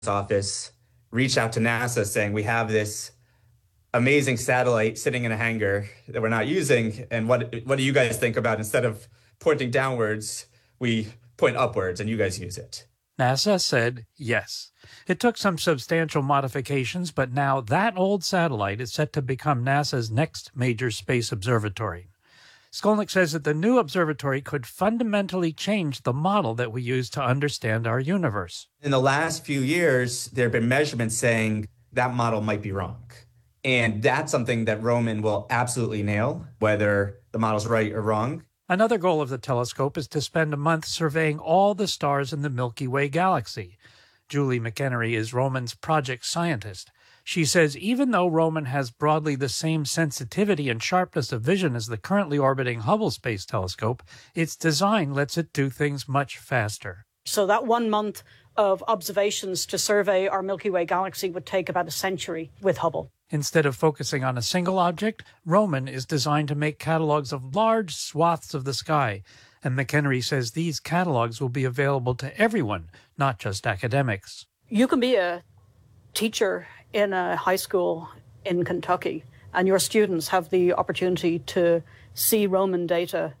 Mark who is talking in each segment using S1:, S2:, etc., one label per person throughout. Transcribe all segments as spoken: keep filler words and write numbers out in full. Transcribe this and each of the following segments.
S1: office reached out to NASA saying, we have this amazing satellite sitting in a hangar that we're not using. And what, what do you guys think about instead of pointing downwards, we point upwards and you guys use it?
S2: NASA said yes. It took some substantial modifications, but now that old satellite is set to become NASA's next major space observatory. Skolnick says that the new observatory could fundamentally change the model that we use to understand our universe.
S1: In the last few years, there have been measurements saying that model might be wrong. And that's something that Roman will absolutely nail, whether the model's right or wrong.
S2: Another goal of the telescope is to spend a month surveying all the stars in the Milky Way galaxy. Julie McHenry is Roman's project scientist. She says even though Roman has broadly the same sensitivity and sharpness of vision as the currently orbiting Hubble Space Telescope, its design lets it do things much faster.
S3: So that one month of observations to survey our Milky Way galaxy would take about a century with Hubble.
S2: Instead of focusing on a single object, Roman is designed to make catalogs of large swaths of the sky. And McHenry says these catalogs will be available to everyone, not just academics.
S3: You can be a teacher in a high school in Kentucky, and your students have the opportunity to see Roman data,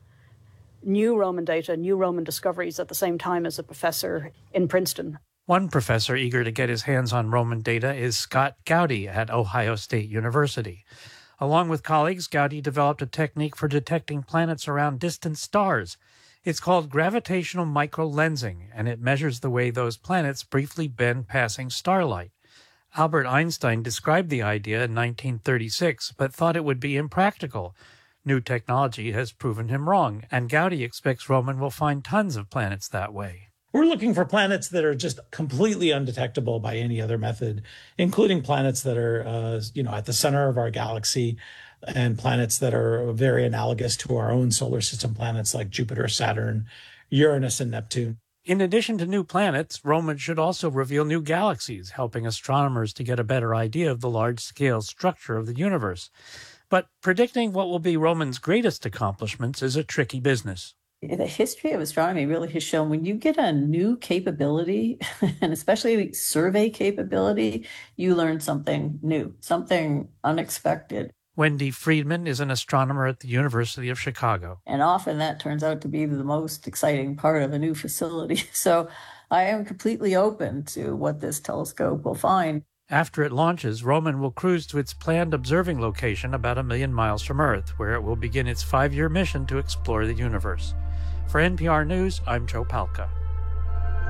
S3: new Roman data, new Roman discoveries at the same time as a professor in Princeton.
S2: One professor eager to get his hands on Roman data is Scott Gowdy at Ohio State University. Along with colleagues, Gowdy developed a technique for detecting planets around distant stars. It's called gravitational microlensing, and it measures the way those planets briefly bend passing starlight. Albert Einstein described the idea in nineteen thirty-six, but thought it would be impractical. New technology has proven him wrong, and Gowdy expects Roman will find tons of planets that way.
S4: We're looking for planets that are just completely undetectable by any other method, including planets that are, uh, you know, at the center of our galaxy and planets that are very analogous to our own solar system planets like Jupiter, Saturn, Uranus, and Neptune.
S2: In addition to new planets, Roman should also reveal new galaxies, helping astronomers to get a better idea of the large-scale structure of the universe. But predicting what will be Roman's greatest accomplishments is a tricky business.
S5: The history of astronomy really has shown when you get a new capability, and especially survey capability, you learn something new, something unexpected.
S2: Wendy Friedman is an astronomer at the University of Chicago.
S5: And often that turns out to be the most exciting part of a new facility. So I am completely open to what this telescope will find.
S2: After it launches, Roman will cruise to its planned observing location about a million miles from Earth, where it will begin its five-year mission to explore the universe. For N P R News, I'm Joe Palca.